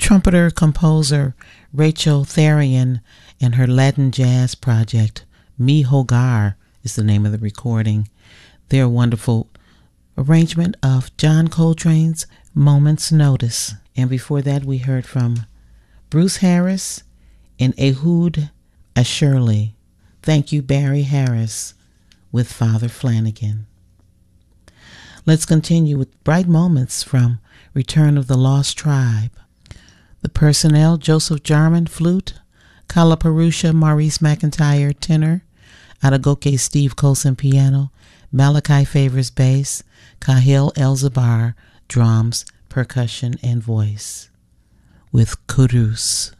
trumpeter-composer Rachel Therian and her Latin jazz project, Mi Hogar is the name of the recording. Their wonderful arrangement of John Coltrane's Moment's Notice. And before that, we heard from Bruce Harris and Ehud Ashurli. Thank you, Barry Harris, with Father Flanagan. Let's continue with bright moments from Return of the Lost Tribe. The personnel: Joseph Jarman, flute; Kalaparusha, Maurice McIntyre, tenor; Adegoke, Steve Colson, piano; Malachi Favors, bass; Kahil El-Zabar, drums, percussion, and voice, with Kudus.